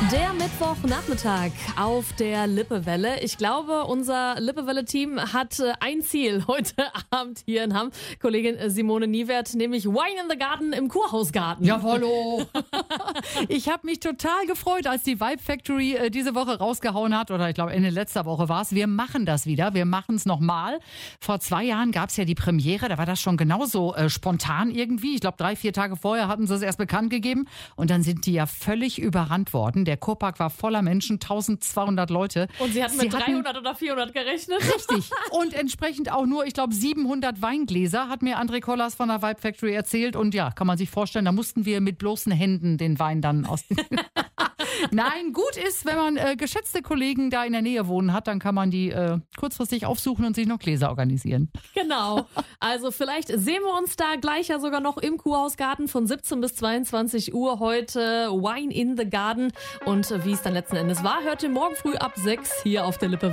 Der Mittwochnachmittag auf der Lippewelle. Ich glaube, unser Lippewelle-Team hat ein Ziel heute Abend hier in Hamm. Kollegin Simone Niewert, nämlich Wine in the Garden im Kurhausgarten. Jawollo! Ich habe mich total gefreut, als die Vibe Factory diese Woche rausgehauen hat, oder ich glaube Ende letzter Woche war es. Wir machen das wieder, wir machen es nochmal. Vor 2 Jahren gab es ja die Premiere, da war das schon genauso spontan irgendwie. Ich glaube 3-4 Tage vorher hatten sie es erst bekannt gegeben und dann sind die ja völlig überrannt worden. Der Kurpark war voller Menschen, 1200 Leute. Und sie hatten mit 300 oder 400 gerechnet. Richtig. Und entsprechend auch nur, ich glaube, 700 Weingläser, hat mir André Kollars von der Vibe Factory erzählt. Und ja, kann man sich vorstellen, da mussten wir mit bloßen Händen den Wein dann aus den... Nein, gut ist, wenn man geschätzte Kollegen da in der Nähe wohnen hat, dann kann man die kurzfristig aufsuchen und sich noch Gläser organisieren. Genau. Also vielleicht sehen wir uns da gleich ja sogar noch im Kurhausgarten von 17 bis 22 Uhr heute. Wine in the Garden. Und wie es dann letzten Endes war, hört ihr morgen früh ab 6 hier auf der Lippe.